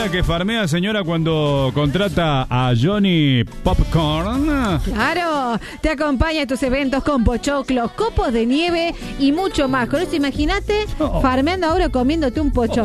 la que farmea, señora, cuando contrata a Johnny Popcorn? Claro, te acompaña a tus eventos con pochoclos, copos de nieve y mucho más. Con eso imagínate farmeando ahora comiéndote un pochoclo.